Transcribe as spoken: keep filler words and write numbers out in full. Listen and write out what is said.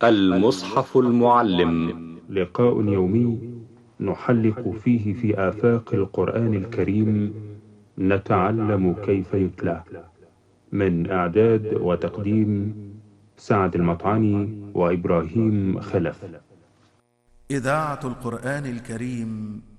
المصحف المعلم. لقاء يومي نحلق فيه في آفاق القرآن الكريم، نتعلم كيف يتلى. من إعداد وتقديم سعد المطعني وإبراهيم خلف. إذاعة القرآن الكريم